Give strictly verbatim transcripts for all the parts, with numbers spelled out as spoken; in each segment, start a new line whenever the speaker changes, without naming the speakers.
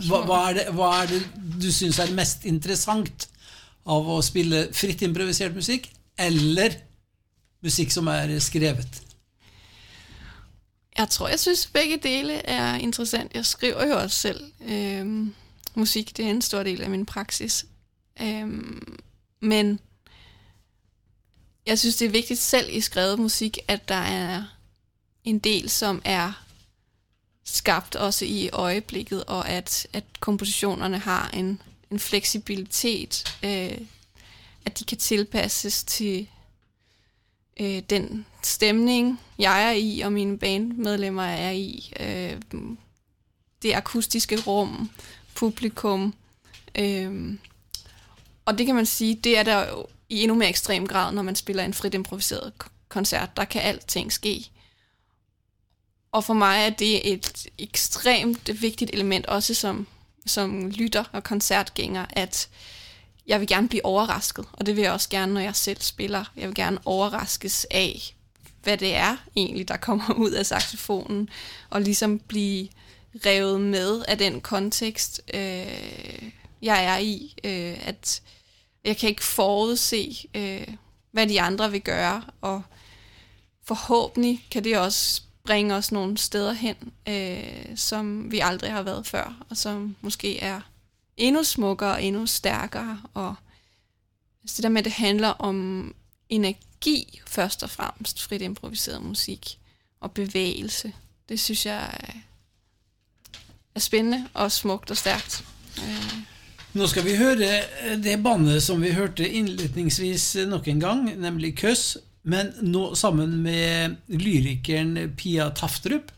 Hva, hva, er det, hva er det du synes er mest interessant av å spille fritt improvisert musikk, eller musikk som er skrevet?
Jeg tror, jeg synes begge dele er interessant. Jeg skriver jo også selv øhm, musik, det er en stor del af min praksis. Øhm, men jeg synes, det er vigtigt selv i skrevet musik, at der er en del, som er skabt også i øjeblikket, og at, at kompositionerne har en, en fleksibilitet, øh, at de kan tilpasses til øh, den stemning, jeg er i, og mine bandmedlemmer er i, øh, det akustiske rum, publikum, øh, og det kan man sige, det er der jo i endnu mere ekstrem grad, når man spiller en frit improviseret koncert. Der kan alting ske. Og for mig er det et ekstremt vigtigt element, også som, som lytter og koncertgænger, at jeg vil gerne blive overrasket. Og det vil jeg også gerne, når jeg selv spiller. Jeg vil gerne overraskes af, hvad det er egentlig, der kommer ud af saxofonen, og ligesom blive revet med af den kontekst, øh, jeg er i. Øh, at jeg kan ikke forudse, øh, hvad de andre vil gøre, og forhåbentlig kan det også bringe os nogle steder hen, øh, som vi aldrig har været før, og som måske er endnu smukkere og endnu stærkere. Og altså det der med, at det handler om energi først og fremmest, frit improviseret musik og bevægelse, det synes jeg er spændende og smukt og stærkt. Øh.
Nå skal vi høre det bandet som vi hørte innledningsvis nok en gang, nemlig Køss, men nå sammen med lyrikeren Pia Tafterup.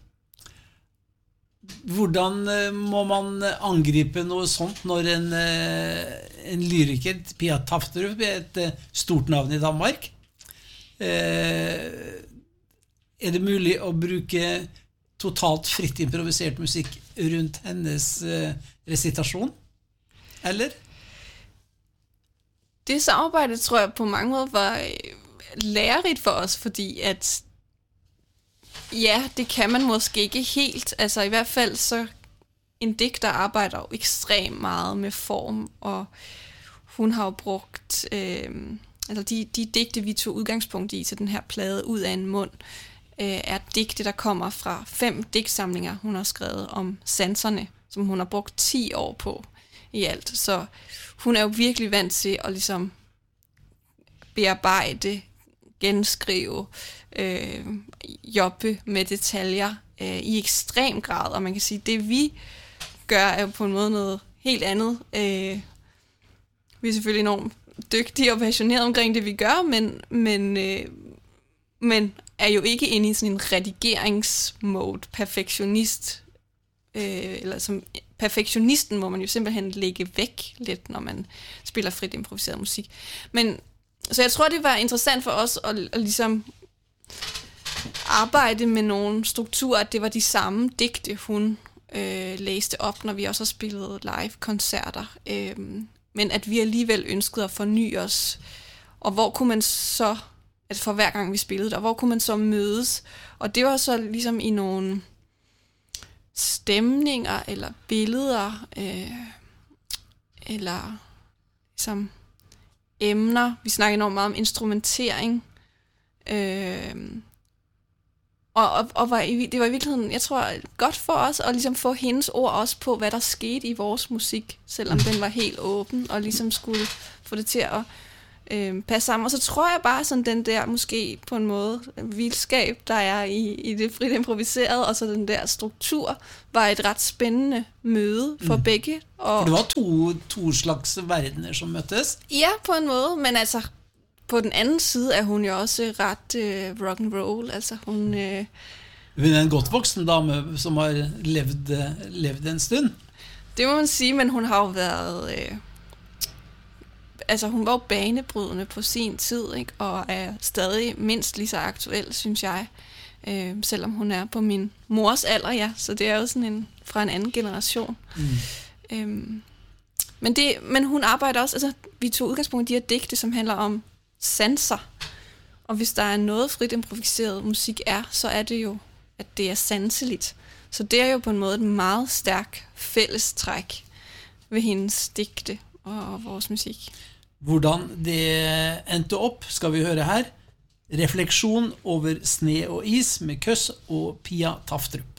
Hvordan må man angripe noe sånt når en, en lyriker, Pia Tafterup, er et stort navn i Danmark? Er det mulig å bruke totalt fritt improvisert musikk rundt hennes recitasjon? Eller?
Det samarbejde tror jeg på mange måder var lærerigt for os, fordi at ja, det kan man måske ikke helt. Altså i hvert fald så en digter arbejder jo ekstremt meget med form, og hun har jo brugt øh, altså de, de digte, vi tog udgangspunkt i til den her plade Ud af en mund, øh, er digte, der kommer fra fem digtsamlinger, hun har skrevet om sanserne, som hun har brugt ti år på i alt. Så hun er jo virkelig vant til at ligesom bearbejde, genskrive, øh, jobbe med detaljer øh, i ekstrem grad. Og man kan sige, at det vi gør er jo på en måde noget helt andet. Øh, vi er selvfølgelig enormt dygtige og passionerede omkring det, vi gør, men, men, øh, men er jo ikke inde i sådan en redigeringsmode, perfektionist, øh, eller som perfektionisten må man jo simpelthen lægge væk lidt, når man spiller frit improviseret musik. Men så jeg tror, det var interessant for os at, at ligesom arbejde med nogle strukturer, at det var de samme digte, hun øh, læste op, når vi også har spillet live-koncerter. Øh, men at vi alligevel ønskede at forny os. Og hvor kunne man så, at for hver gang vi spillede der, hvor kunne man så mødes? Og det var så ligesom i nogle stemninger eller billeder, øh, eller ligesom emner. Vi snakker enormt meget om instrumentering. Øh, og og, og var i, det var i virkeligheden, jeg tror, godt for os at ligesom få hendes ord også på, hvad der skete i vores musik, selvom den var helt åben, og ligesom skulle få det til at øh, passe sammen. Og så tror jeg bare sådan den der, måske på en måde, vildskab, der er i, i det frit improviseret, og så den der struktur, var et ret spændende møde for mm. begge. Og
for det var to, to slags verdener, som møttes?
Ja, på en måde, men altså, på den anden side er hun jo også ret øh, rock and roll, altså hun... Øh,
hun er en godt voksen dame, som har levd, levd en stund.
Det må man sige, men hun har jo været... Øh, altså hun var jo banebrydende på sin tid, ikke? Og er stadig mindst lige så aktuel, synes jeg, øh, selvom hun er på min mors alder, ja, så det er jo sådan en fra en anden generation. Mm. Øhm, men, det, men hun arbejder også, altså vi tog udgangspunkt i de her digte, som handler om sanser, og hvis der er noget frit improviseret musik er, så er det jo, at det er sanseligt. Så det er jo på en måde et meget stærk fællestræk ved hendes digte og vores musik.
Hvordan det endte opp skal vi høre her. Refleksjon over sne og is med Køss og Pia Tafterup.